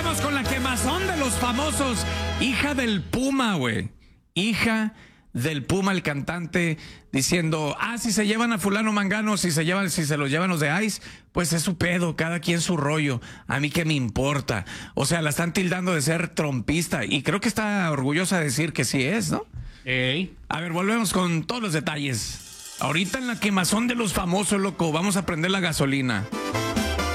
Vamos con la quemazón de los famosos. Hija del Puma, güey. Hija del Puma, el cantante, diciendo, si se llevan a fulano mangano, si se los llevan los de Ice, pues es su pedo, cada quien su rollo. A mí qué me importa. O sea, la están tildando de ser trompista y creo que está orgullosa de decir que sí es, ¿no? Ey. A ver, volvemos con todos los detalles. Ahorita en la quemazón de los famosos, loco, vamos a prender la gasolina.